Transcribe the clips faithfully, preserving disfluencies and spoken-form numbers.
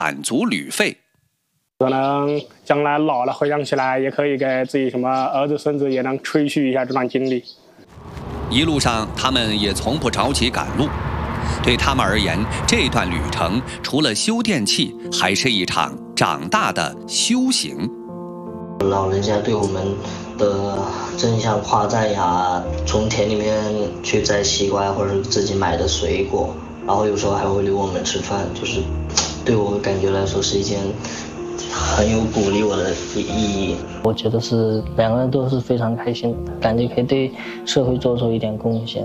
满足旅费。 可能将来老了回想起来，也可以给自己什么儿子孙子也能吹嘘一下这段经历。 一路上，他们也从不着急赶路。对他们而言，这段旅程除了修电器，还是一场长大的修行。 老人家对我们的正向夸赞呀，从田里面去摘西瓜或者自己买的水果，然后有时候还会留我们吃饭，就是对我感觉来说是一件很有鼓励我的意义。 我觉得是两个人都是非常开心的，感觉可以对社会做出一点贡献。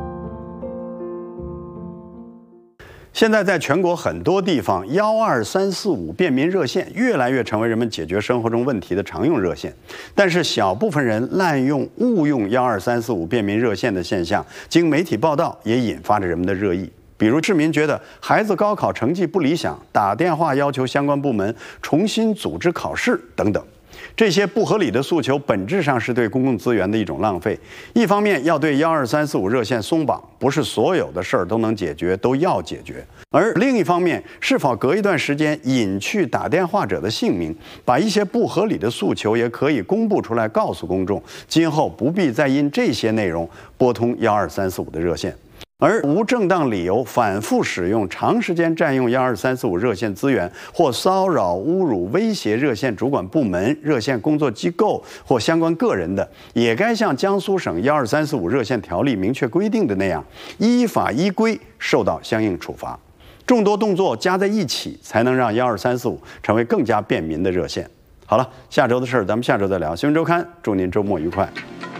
现在在全国很多地方，幺二三四五便民热线越来越成为人们解决生活中问题的常用热线。但是小部分人滥用、误用幺二三四五便民热线的现象，经媒体报道也引发着人们的热议。比如市民觉得孩子高考成绩不理想，打电话要求相关部门重新组织考试等等。这些不合理的诉求本质上是对公共资源的一种浪费。一方面要对幺二三四五热线松绑，不是所有的事儿都能解决，都要解决；而另一方面，是否隔一段时间隐去打电话者的姓名，把一些不合理的诉求也可以公布出来，告诉公众，今后不必再因这些内容拨通幺二三四五的热线。而无正当理由反复使用、长时间占用幺二三四五热线资源，或骚扰、侮辱、威胁热线主管部门、热线工作机构或相关个人的，也该像江苏省幺二三四五热线条例明确规定的那样，依法依规受到相应处罚。众多动作加在一起，才能让幺二三四五成为更加便民的热线。好了，下周的事儿咱们下周再聊。新闻周刊，祝您周末愉快。